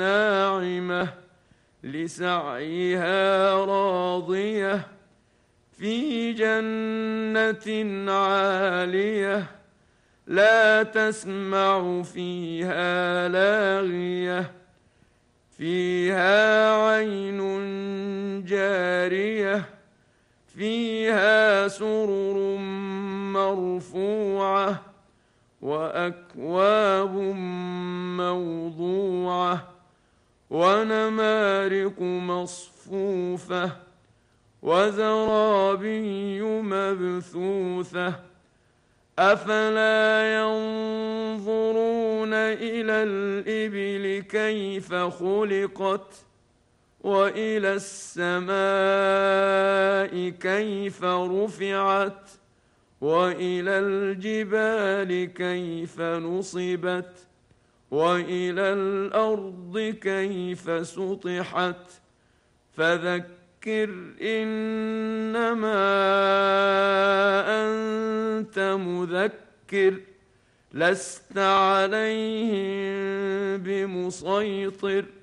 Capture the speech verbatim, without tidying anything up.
ناعمة لسعيها راضية في جنة عالية لا تسمع فيها لاغية فيها عين جارية فيها سرر مرفوعة وأكواب موضوعة ونمارق مصفوفة وزرابي مبثوثة أفلا ينظرون إلى الإبل كيف خلقت وإلى السماء كيف رفعت وإلى الجبال كيف نصبت وإلى الأرض كيف سطحت فذكر إنما أنت مذكر لست عليهم بمسيطر